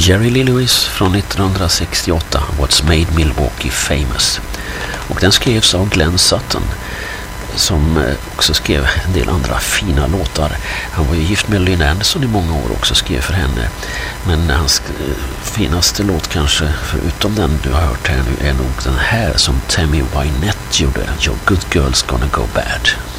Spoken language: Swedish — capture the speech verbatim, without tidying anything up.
Jerry Lee Lewis från nittonhundrasextioåtta, What's Made Milwaukee Famous. Och den skrevs av Glenn Sutton, som också skrev en del andra fina låtar. Han var ju gift med Lynn Anderson i många år också, skrev för henne. Men hans finaste låt kanske, förutom den du har hört här nu, är nog den här som Tammy Wynette gjorde, Your Good Girl's Gonna Go Bad.